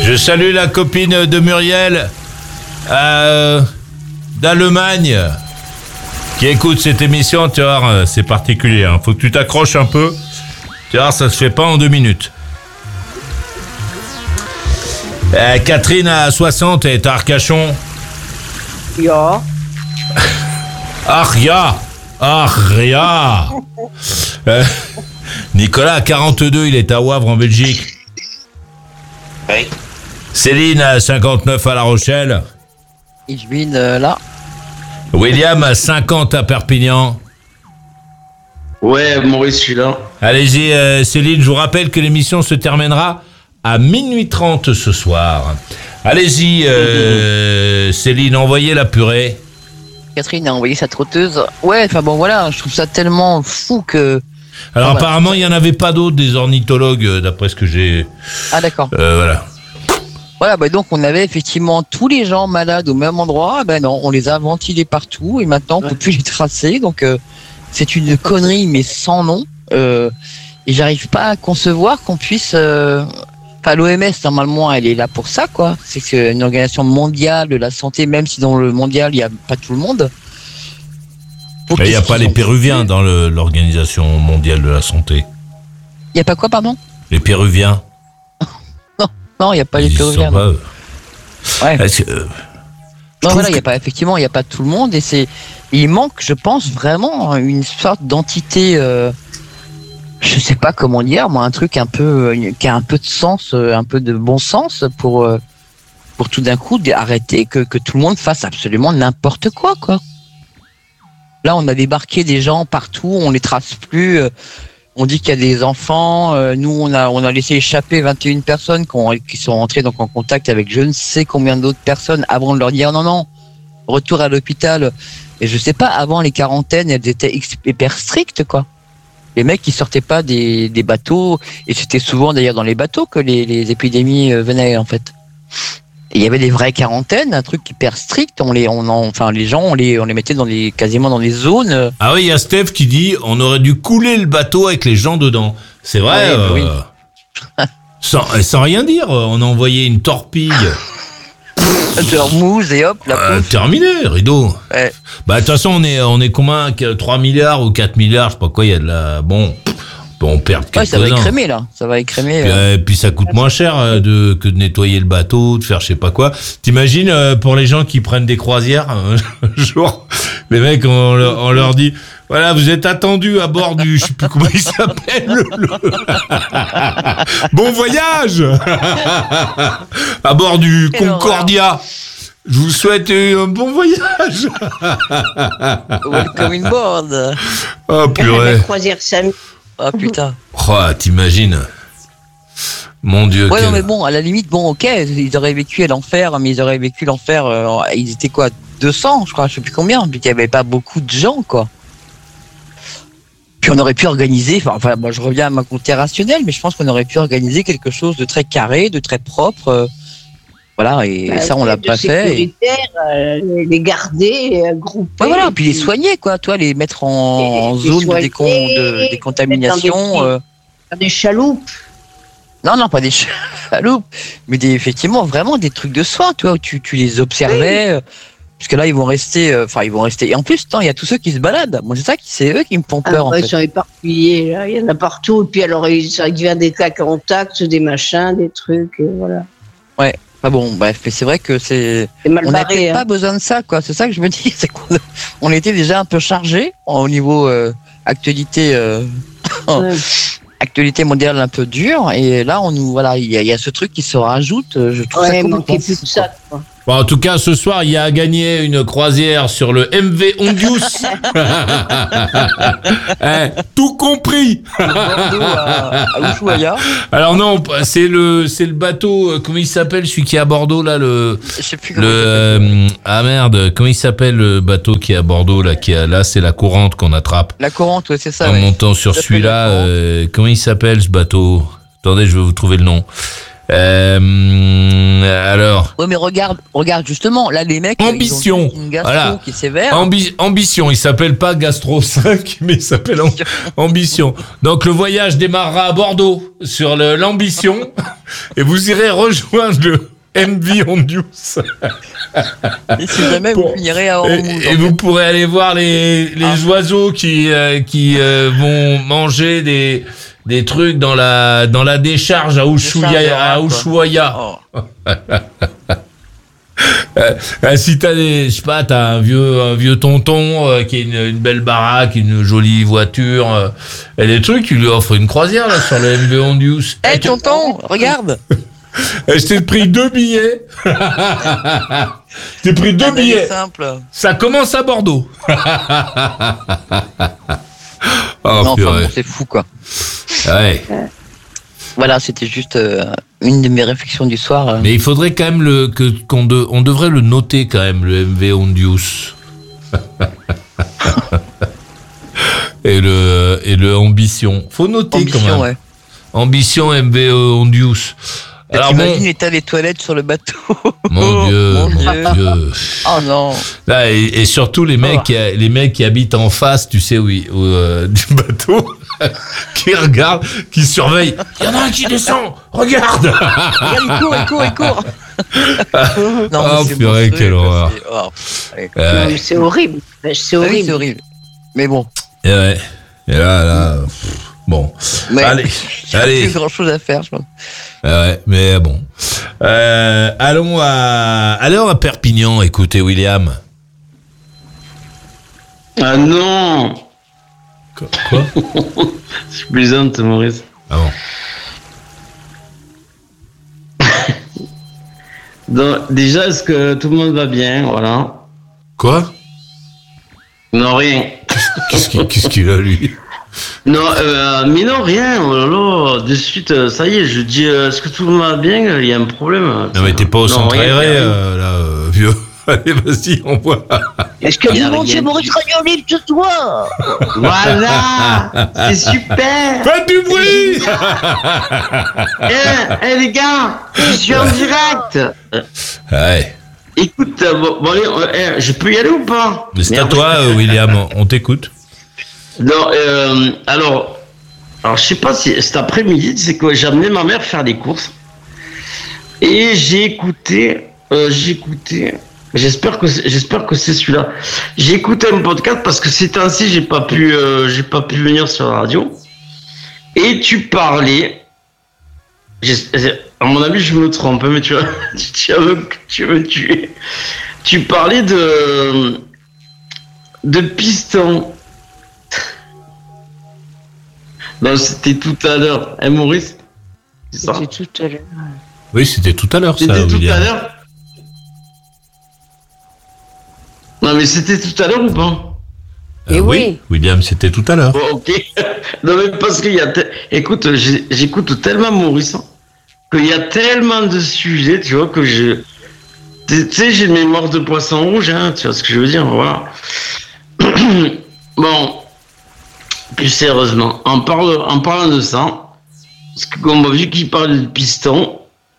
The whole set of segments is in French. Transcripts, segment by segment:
Je salue la copine de Muriel d'Allemagne qui écoute cette émission. Tu vois, c'est particulier. Hein. Faut que tu t'accroches un peu. Tu vois, ça se fait pas en 2 minutes. Catherine à 60 est à Arcachon. Ja. Aria. Nicolas à 42, il est à Wavre en Belgique. Oui. Céline à 59 à La Rochelle. Ich bin là. William à 50 à Perpignan. Ouais, Maurice, je suis là. Allez-y, Céline, je vous rappelle que l'émission se terminera à 00h30 ce soir. Allez-y, Céline, envoyez la purée. Catherine a envoyé sa trotteuse. Ouais, enfin bon, voilà, je trouve ça tellement fou que... Alors voilà. apparemment, il n'y en avait pas d'autres, des ornithologues, d'après ce que j'ai... Ah d'accord. Voilà. Voilà, bah donc on avait effectivement tous les gens malades au même endroit. Ben non, on les a ventilés partout et maintenant on peut plus les tracer. Donc c'est une connerie mais sans nom. Et j'arrive pas à concevoir qu'on puisse... Enfin, l'OMS, normalement, elle est là pour ça, quoi. C'est une organisation mondiale de la santé, même si dans le mondial, il n'y a pas tout le monde. Mais il n'y a pas les Péruviens dans l'Organisation mondiale de la santé. Il n'y a pas quoi, pardon? Les Péruviens. Non, il n'y a pas les Péruviens. Ouais. Non, voilà, il n'y a pas, effectivement, il n'y a pas tout le monde. Il manque, je pense, vraiment une sorte d'entité... je sais pas comment dire, moi, un truc un peu qui a un peu de sens, un peu de bon sens pour tout d'un coup arrêter que tout le monde fasse absolument n'importe quoi. Là, on a débarqué des gens partout, on les trace plus. On dit qu'il y a des enfants. Nous, on a laissé échapper 21 personnes qui sont entrées donc en contact avec je ne sais combien d'autres personnes avant de leur dire non, retour à l'hôpital. Et je sais pas, avant les quarantaines, elles étaient hyper strictes, quoi. Les mecs qui sortaient pas des bateaux, et c'était souvent d'ailleurs dans les bateaux que les épidémies venaient en fait. Et il y avait des vraies quarantaines, un truc hyper strict. Les gens on les mettait quasiment dans des zones. Ah oui, il y a Steph qui dit on aurait dû couler le bateau avec les gens dedans. C'est vrai. Ouais, oui. sans rien dire, on a envoyé une torpille. De leur mousse et hop, la pouf. Terminé, rideau. Ouais. Bah de toute façon on est combien, 3 milliards ou 4 milliards, je sais pas quoi, il y a de la... Bon, on perd quelques-uns. Ça va écrémer là, ça va écrémer. Puis ça coûte moins cher que de nettoyer le bateau, de faire je sais pas quoi. T'imagines pour les gens qui prennent des croisières, un jour, les mecs on leur dit voilà, vous êtes attendus à bord du, je sais plus comment il s'appelle, bon voyage à bord du Concordia. Je vous souhaite un bon voyage. Welcome in board. Oh purée. La croisière Samy. Ah putain. Oh, t'imagines. Mon Dieu. Ouais, non, mais bon, à la limite, bon, ok, ils auraient vécu l'enfer, mais ils auraient vécu l'enfer, ils étaient quoi, 200, je crois, je sais plus combien, puis il y avait pas beaucoup de gens, quoi. Puis on aurait pu organiser, enfin, moi je reviens à ma côté rationnel, mais je pense qu'on aurait pu organiser quelque chose de très carré, de très propre, voilà, et ça on l'a pas fait. Les garder, grouper. Ouais, voilà, puis les soigner, quoi, toi, les mettre en zone de décontamination. Des chaloupes. Non, pas des chaloupes, mais effectivement, vraiment des trucs de soins, tu vois, où tu les observais, parce que là, ils vont rester, et en plus, il y a tous ceux qui se baladent. Moi, c'est eux qui me font peur, en fait. Ils sont éparpillés, là. Il y en a partout, et puis alors, ça devient des cas contacts, des machins, des trucs, et voilà. Ouais. Ah bon, bref, mais c'est vrai que mal on barré, n'avait pas besoin de ça, quoi. C'est ça que je me dis, c'est qu'on était déjà un peu chargé au niveau actualité, actualité mondiale un peu dure, et là il y a ce truc qui se rajoute. Je trouve ça manquait plus de ça, quoi. Bon, en tout cas, ce soir, il y a gagné une croisière sur le MV Ondius. Tout compris. À Ushuaïa. Alors non, c'est le bateau, comment il s'appelle, celui qui est à Bordeaux, là, Je sais plus comment ah merde, comment il s'appelle le bateau qui est à Bordeaux, là, là, c'est la courante qu'on attrape. La courante, ouais, c'est ça. En montant sur celui-là, comment il s'appelle, ce bateau? Attendez, je vais vous trouver le nom. Alors. Ouais, mais regarde justement, là les mecs. Ambition. Ils ont une gastro voilà. qui est sévère. Ambition. Il s'appelle pas Gastro 5, mais il s'appelle Ambition. Donc le voyage démarrera à Bordeaux sur l'Ambition. et vous irez rejoindre le MV Ondius. Et si jamais vous finirez à Hormuz. Et vous pourrez aller voir les oiseaux qui vont manger des trucs dans la décharge à Ushuaïa. Oh. Si t'as t'as un vieux tonton qui a une belle baraque, une jolie voiture, et des trucs, tu lui offres une croisière là sur le MV Ondius. Hé tonton, regarde. Je t'ai pris 2 billets. T'es pris 2 billets. Simple. Ça commence à Bordeaux. Non, bon, c'est fou quoi. Ouais. Voilà, c'était juste une de mes réflexions du soir. Mais il faudrait quand même on devrait le noter quand même, le MV Ondius. et le Ambition. Faut noter quand même. Ouais. Ambition MV Ondius. Alors t'imagines l'état des toilettes sur le bateau. Mon Dieu. Oh non. Là, et surtout les mecs qui habitent en face, tu sais, du bateau, qui regardent, qui surveillent. Il y en a un qui descend. Regarde, il court. Non, purée, quelle horreur. C'est horrible. C'est horrible. Oui, c'est horrible. Mais bon. Et ouais. Et là. Bon. Mais allez. Plus grand chose à faire, je pense. Ouais, mais bon. Allons à Perpignan, écoutez, William. Ah non. Quoi? Je plaisante, Maurice. Ah bon. Donc, déjà, est-ce que tout le monde va bien? Voilà. Quoi? Non, rien. Qu'est-ce qu'il a, lui? Non, mais non, rien. Oh là là, de suite, ça y est, je dis, est-ce que tout le monde va bien? Il y a un problème. Non, mais t'es pas au centre aéré, là, vieux. Allez, vas-y, on voit. Est-ce que du monde chez Maurice Radio Libre ce soir? Voilà, c'est super. Faites du bruit. Eh, les gars, je suis en direct. Ouais. Écoute, bon, allez, je peux y aller ou pas? Mais c'est à toi, William, on t'écoute. Non, alors, je sais pas si cet après-midi, c'est que j'ai amené ma mère faire des courses et j'ai écouté, j'espère que c'est celui-là. J'ai écouté un podcast parce que ces temps-ci j'ai pas pu venir sur la radio et tu parlais. À mon avis, je me trompe, mais tu veux me tuer. Tu parlais de piston. Non, c'était tout à l'heure. Hein, Maurice? C'était tout à l'heure. Oui, c'était tout à l'heure, ça, William. C'était tout William. à l'heure? Non, mais c'était tout à l'heure ou pas? Oui, William, c'était tout à l'heure. Bon, ok. Non, mais parce qu'il y a... Écoute, j'écoute tellement Maurice, hein, qu'il y a tellement de sujets, tu vois, que je... Tu sais, j'ai une mémoire de poisson rouge, hein, tu vois ce que je veux dire, voilà. Bon... Plus sérieusement, en parlant de ça, parce que comme on a vu qu'il parlait de piston,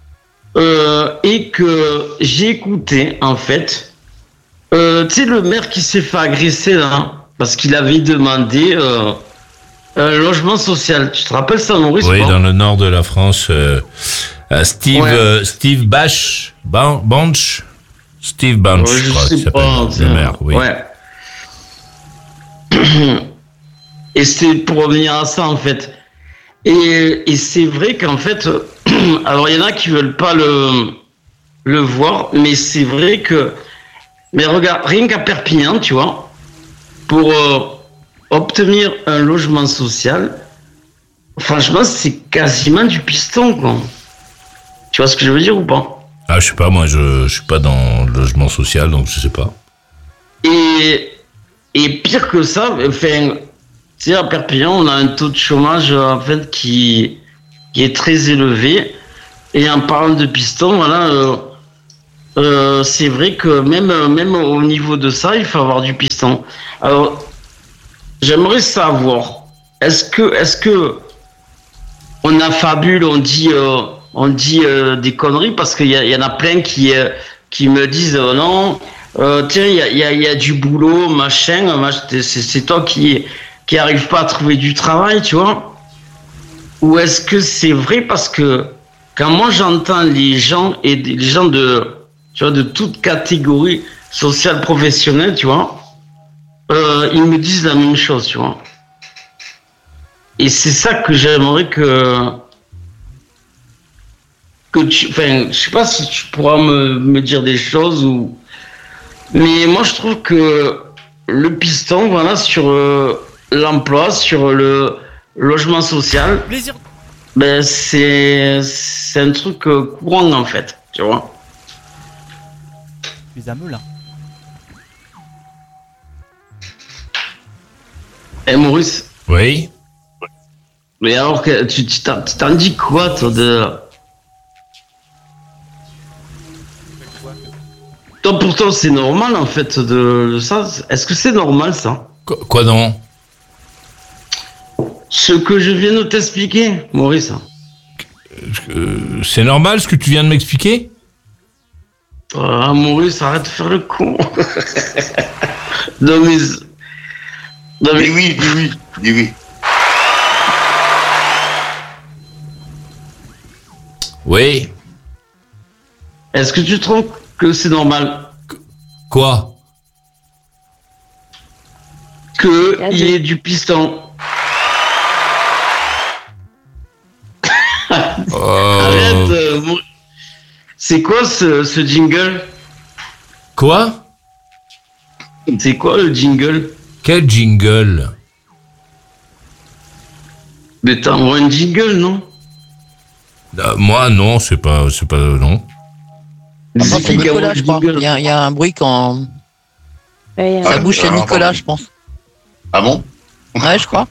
et que j'ai écouté, en fait, tu sais, le maire qui s'est fait agresser, là, parce qu'il avait demandé un logement social. Tu te rappelles ça, Maurice? Oui, dans le nord de la France, Steve Banch, Steve Banch, je crois qu'il s'appelle, le maire, oui. Ouais. Et c'est pour revenir à ça, en fait. Et c'est vrai qu'en fait, alors il y en a qui veulent pas le voir, mais c'est vrai que, mais regarde, rien qu'à Perpignan, tu vois, pour obtenir un logement social, franchement, c'est quasiment du piston, quoi. Tu vois ce que je veux dire ou pas? Ah, je sais pas, moi, je suis pas dans le logement social, donc je sais pas. Et pire que ça, enfin, tu sais, à Perpignan, on a un taux de chômage, en fait, qui est très élevé. Et en parlant de piston, voilà, c'est vrai que même au niveau de ça, il faut avoir du piston. Alors, j'aimerais savoir, est-ce que on affabule, on dit des conneries, parce qu'il y en a plein qui me disent non, tiens, il y a du boulot, machin, c'est toi qui arrive pas à trouver du travail, tu vois? Ou est-ce que c'est vrai parce que quand moi j'entends les gens et les gens de, tu vois, de toute catégorie sociale, professionnelle, tu vois, ils me disent la même chose, tu vois. Et c'est ça que j'aimerais que tu, enfin, je sais pas si tu pourras me dire des choses ou, mais moi je trouve que le piston, voilà, sur l'emploi, sur le logement social, Plaisir. ben c'est un truc courant en fait, tu vois. Les Amelins. Et Maurice, Oui. mais alors que tu t'en dis quoi toi de... Toi, pour toi, c'est normal en fait de ça. Est-ce que c'est normal ça? Quoi non? Ce que je viens de t'expliquer, Maurice. C'est normal ce que tu viens de m'expliquer? Ah, Maurice, arrête de faire le con. Non mais... Non mais... Oui. Oui. Est-ce que tu trouves que c'est normal Quoi? qu'il y ait du piston? Arrête, c'est quoi ce jingle? Quoi? C'est quoi le jingle? Quel jingle? Mais t'envoies un jingle, non? Moi, non, c'est pas, non. Ah, c'est Nicolas, je crois. Il y a un bruit quand... Ça bouge chez Nicolas, je pense. Ah bon? Ouais, je crois.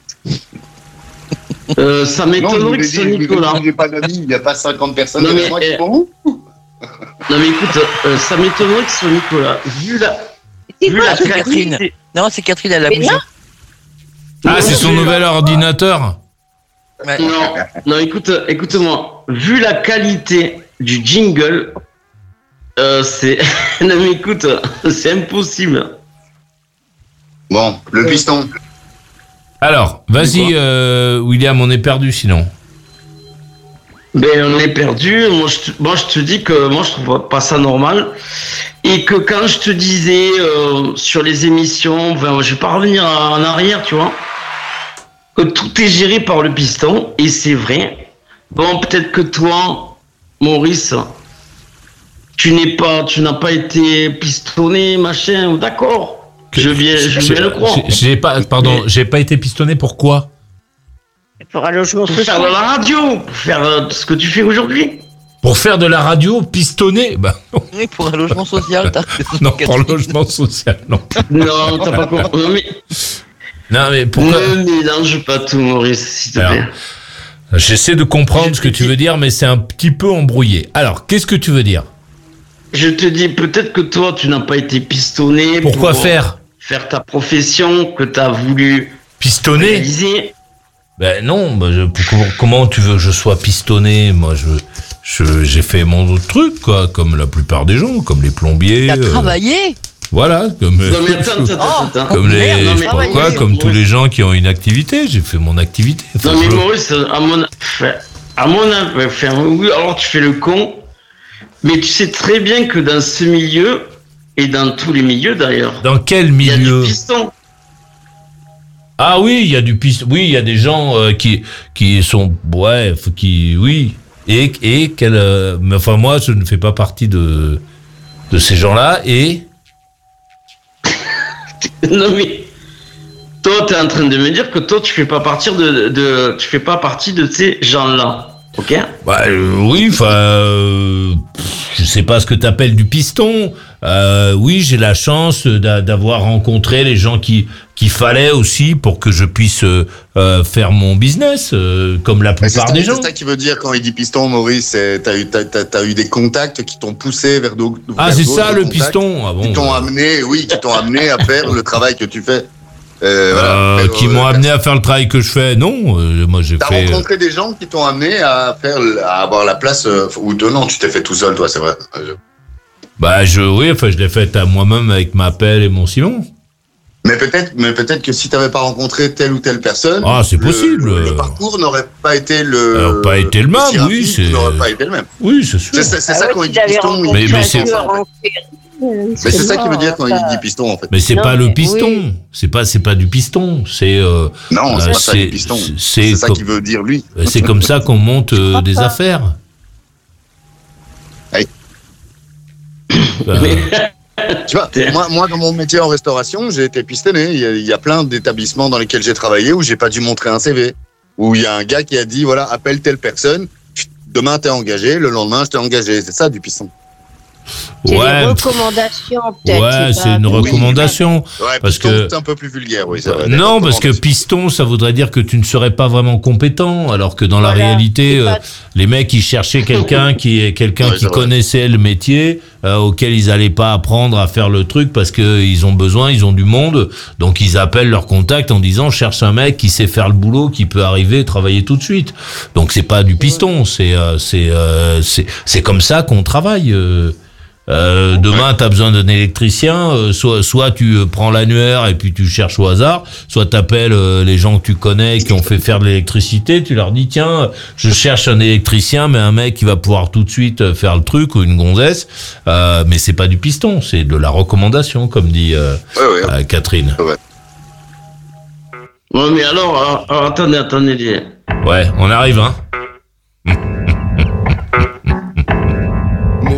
Ça m'étonnerait que ce soit Nicolas. J'ai pas d'amis, il n'y a pas 50 personnes Non, avec mais, moi qui font. Non mais écoute, ça m'étonnerait que ce soit Nicolas. Vu la C'est Catherine. Non, c'est Catherine, elle a bougé. Ah, c'est son nouvel ordinateur? Ouais. Non, écoute-moi. Vu la qualité du jingle, c'est... Non mais écoute, c'est impossible. Bon, le piston. Alors, vas-y, William, on est perdu sinon. Ben, on est perdu. Moi, je te dis que moi, je trouve pas ça normal. Et que quand je te disais sur les émissions, enfin, je vais pas revenir en arrière, tu vois, que tout est géré par le piston, et c'est vrai. Bon, peut-être que toi, Maurice, tu n'as pas été pistonné, machin, d'accord. Je viens le croire. J'ai pas été pistonné, pourquoi? Pour un logement Pour faire social. de la radio, pour faire ce que tu fais aujourd'hui. Pour faire de la radio pistonné? Bah non. Oui, pour un logement social, t'as Non, pour le logement social, non. Non, t'as pas compris. Non, mais pourquoi? Ne mélange pas tout, Maurice, s'il te plaît. J'essaie de comprendre ce que tu veux dire, mais c'est un petit peu embrouillé. Alors, qu'est-ce que tu veux dire? Je te dis, peut-être que toi, tu n'as pas été pistonné. Pourquoi pour faire ta profession que tu as voulu pistonner? réaliser. Ben non, comment tu veux que je sois pistonné? Moi, j'ai fait mon autre truc, quoi, comme la plupart des gens, comme les plombiers. Il a travaillé. Voilà, comme Non, mais attends. comme les, Merde, je sais pas quoi, comme tous les gens qui ont une activité. J'ai fait mon activité. Enfin, Non, mais Maurice, à mon avis, oui, alors tu fais le con, mais tu sais très bien que dans ce milieu, et dans tous les milieux d'ailleurs, dans quel milieu? il y a du piston. Ah oui, il y a du piston. Oui, il y a des gens qui sont, ouais, oui. Et mais enfin moi, je ne fais pas partie de ces gens-là. Et Non mais toi, t'es en train de me dire que toi, tu fais pas partie tu fais pas partie de ces gens-là, ok? bah oui, enfin, je sais pas ce que t'appelles du piston. Oui, j'ai la chance d'avoir rencontré les gens qu'il fallait aussi pour que je puisse faire mon business, comme la plupart des gens. C'est ça qui veut dire quand il dit piston, Maurice. T'as eu des contacts qui t'ont poussé vers d'autres. Ah, c'est ça le piston. Ah bon. Qui t'ont amené à faire le travail que tu fais. Qui m'ont amené à faire le travail que je fais. Non, moi j'ai fait. T'as rencontré des gens qui t'ont amené à avoir la place ou non, tu t'es fait tout seul, toi, c'est vrai. Bah je l'ai fait à moi-même avec ma pelle et mon ciment. Mais peut-être que si tu n'avais pas rencontré telle ou telle personne, c'est possible. Le parcours n'aurait pas été le même, oui, n'aurait pas été le même. Oui, c'est sûr. C'est ça quand il dit piston. Mais c'est ça qui veut dire quand il dit piston en fait. Mais c'est pas le piston. Oui. C'est pas du piston. C'est non, c'est pas ça du piston. C'est ça qu'il veut dire lui. C'est comme ça qu'on monte des affaires. Oui. Tu vois, moi, dans mon métier en restauration, j'ai été pistonné. Il y a plein d'établissements dans lesquels j'ai travaillé où j'ai pas dû montrer un CV. Où il y a un gars qui a dit, voilà, appelle telle personne, demain t'es engagé, le lendemain je t'ai engagé. C'est ça, du piston. C'est une recommandation, peut-être. Ouais, c'est une recommandation. Ouais, parce piston, que c'est un peu plus vulgaire, oui, c'est vrai. Non, parce que piston, ça voudrait dire que tu ne serais pas vraiment compétent, alors que dans la réalité, les mecs, ils cherchaient quelqu'un qui connaissait le métier, auquel ils allaient pas apprendre à faire le truc parce que ils ont besoin, ils ont du monde, donc ils appellent leur contact en disant, cherche un mec qui sait faire le boulot, qui peut arriver, travailler tout de suite. Donc c'est pas du piston, c'est comme ça qu'on travaille. Demain, t'as besoin d'un électricien, soit tu prends l'annuaire et puis tu cherches au hasard, soit t'appelles les gens que tu connais qui ont fait faire de l'électricité, tu leur dis tiens, je cherche un électricien, mais un mec qui va pouvoir tout de suite faire le truc, ou une gonzesse, mais c'est pas du piston, c'est de la recommandation, comme dit Catherine. Ouais, mais alors attendez. Ouais, on arrive, hein.